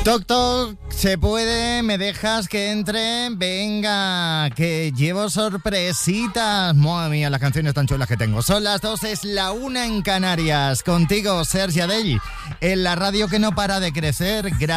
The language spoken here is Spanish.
Toc, toc, se puede, me dejas que entre, venga, que llevo sorpresitas. Madre mía, las canciones tan chulas que tengo. Son las 2, es la 1 en Canarias. Contigo, Sergi Adell, en la radio que no para de crecer.